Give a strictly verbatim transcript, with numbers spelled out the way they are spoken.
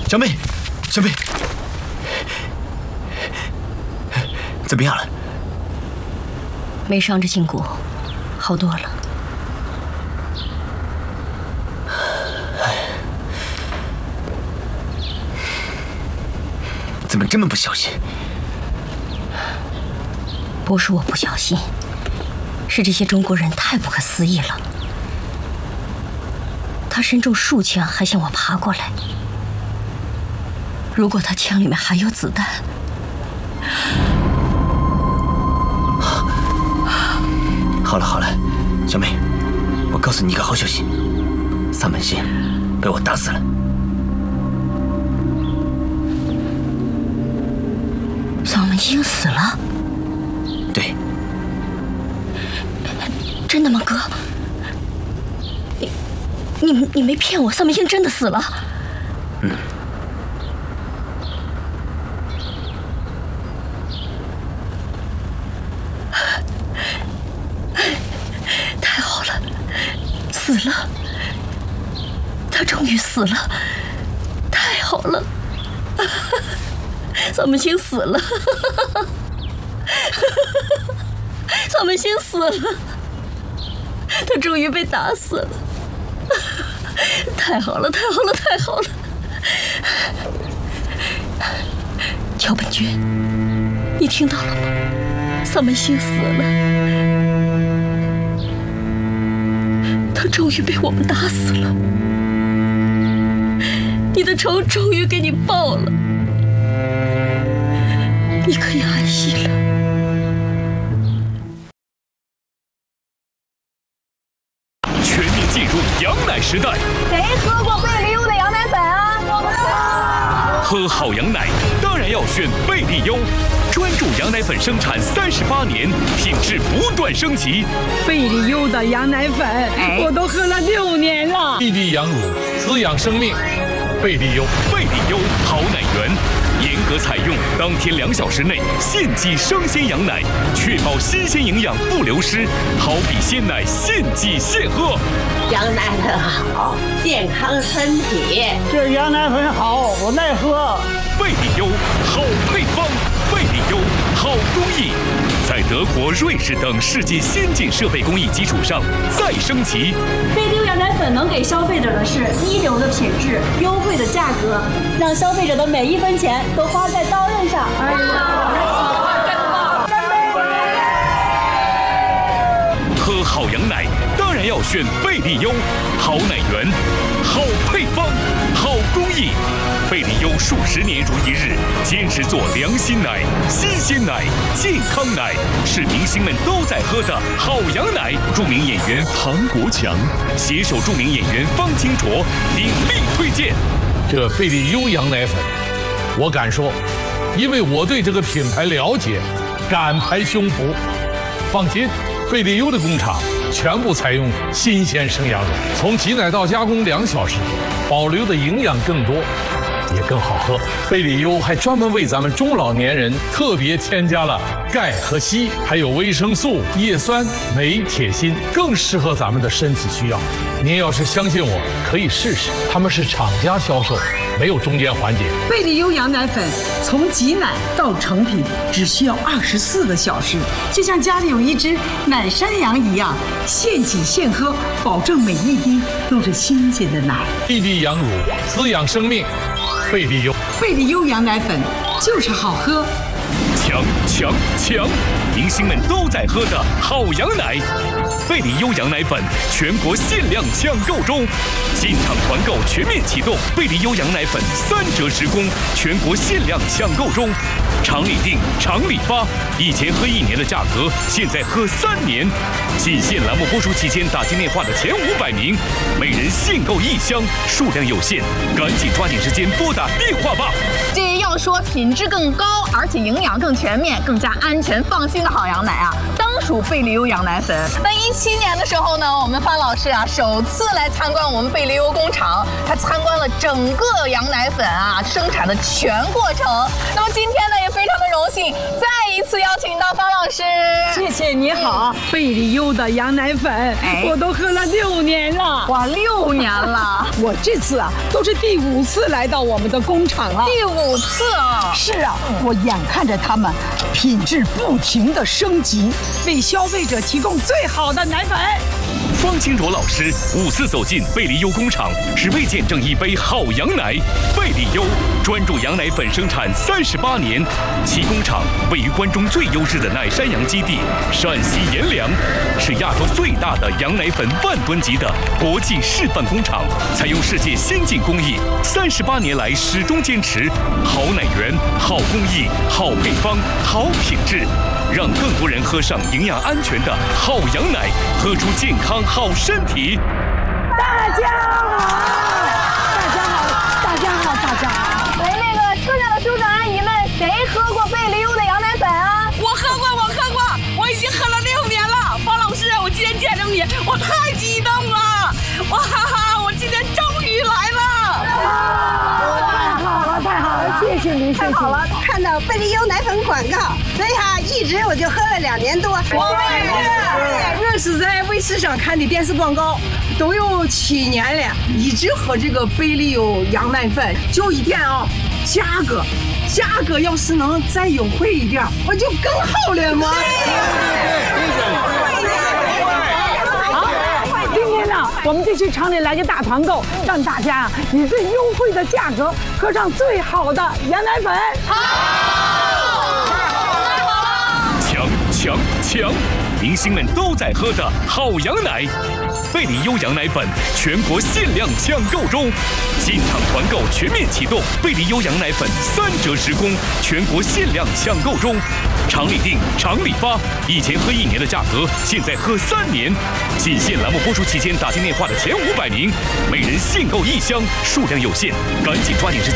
小妹，小妹，怎么样了？ 没伤着胫骨，好多了。 怎么这么不小心？ 不是我不小心，是这些中国人太不可思议了。他身中数枪，还向我爬过来。如果他枪里面还有子弹， 好了好了，小妹，我告诉你一个好消息，萨满星被我打死了。 萨满星死了？ 对。 真的吗，哥？你、你、你没骗我，萨满星真的死了？ 嗯。 太好了，死了！他终于死了，太好了！萨满星死了，萨满星死了，他终于被打死了，太好了，太好了，太好了！乔本君，你听到了吗？萨满星死了，他终于被我们打死了，你的仇终于给你报了。你可以安息了。 全面进入羊奶时代。 谁喝过贝利优的羊奶粉啊？我们喝好羊奶当然要选贝利优，专注羊奶粉生产三十八年，品质不断升级。 贝利优的羊奶粉，哎、我都喝了六年了。 一滴羊乳，滋养生命。贝利优， 贝利优好奶源。严格采用当天两小时内现挤生鲜羊奶，确保新鲜营养不流失，好比鲜奶现挤现喝。 羊奶粉好，健康身体。 这羊奶粉好，我耐喝。 贝利优好配方，贝利优好工艺，在德国、瑞士等世界先进设备工艺基础上再升级。 贝利优羊奶粉能给消费者的是一流的品质、优惠的价格，让消费者的每一分钱都花在刀刃上。哎喝好羊奶当然要选贝利优，好奶源，好配方，好工艺。贝利优数十年如一日，坚持做良心奶、新鲜奶、健康奶，是明星们都在喝的好羊奶。著名演员庞国强携手著名演员方清卓鼎力推荐这贝利优羊奶粉。我敢说，因为我对这个品牌了解，敢拍胸脯。放心，贝利优的工厂全部采用新鲜生羊乳，从挤奶到加工两小时，保留的营养更多，也更好喝。贝利优还专门为咱们中老年人特别添加了钙和硒，还有维生素、叶酸、镁、铁、锌，更适合咱们的身体需要。您要是相信我，可以试试，他们是厂家销售，没有中间环节。 贝利优羊奶粉从挤奶到成品只需要二十四个小时，就像家里有一只奶山羊一样，现挤现喝，保证每一滴都是新鲜的奶。 一滴羊乳，滋养生命。贝利优， 贝利优羊奶粉就是好喝。 强强强！明星们都在喝的好羊奶，贝利优羊奶粉全国限量抢购中，进场团购全面启动，贝利优羊奶粉三折直供，全国限量抢购中，厂里订，厂里发，以前喝一年的价格，现在喝三年。仅限栏目播出期间打进电话的前五百名，每人限购一箱，数量有限，赶紧抓紧时间拨打电话吧。 这要说品质更高，而且营养更全面、更加安全放心的好羊奶啊，当属贝利优羊奶粉。那一七年的时候呢，我们范老师啊首次来参观我们贝利优工厂，他参观了整个羊奶粉啊生产的全过程。那么今天呢，也非常的荣荣幸再一次邀请到方老师。 谢谢你好，贝利优的羊奶粉，哎、我都喝了六年了。 哇，六年了！ 我这次啊，都是第五次来到我们的工厂了。 第五次啊！ 是啊，我眼看着他们品质不停的升级，为消费者提供最好的奶粉。 方清卓老师五次走进贝利优工厂，是为见证一杯好羊奶。贝利优专注羊奶粉生产三十八年，其工厂位于关中最优质的奶山羊基地陕西阎良，是亚洲最大的羊奶粉万吨级的国际示范工厂，采用世界先进工艺，三十八年来始终坚持好奶源、好工艺、好配方、好品质，让更多人喝上营养安全的好羊奶，喝出健康好身体。 大家好，大家好，大家好，大家好。 喂，那个车上的叔叔阿姨们，谁喝过贝利优的羊奶粉啊？ 我喝过，我喝过，我已经喝了六年了。方老师，我今天见着你，我太激动了！哇哈哈，我今天终于来了！ 太好了，太好了，谢谢您， 太好了！ 看到贝利优奶粉广告，所以哈，一直我就喝了两年多。 我也是，我是在卫视上看的电视广告，都有七年了，一直喝这个贝利优羊奶粉。就一点啊，价格，价格要是能再优惠一点，我就更好了嘛。 今天呢，我们就去厂里来个大团购，让大家以最优惠的价格喝上最好的羊奶粉。 强强强！明星们都在喝的好羊奶，贝利优羊奶粉全国限量抢购中，进场团购全面启动，贝利优羊奶粉三折时供，全国限量抢购中。厂里订，厂里发，以前喝一年的价格，现在喝三年。仅限栏目播出期间打进电话的前五百名，每人限购一箱，数量有限，赶紧抓紧时间。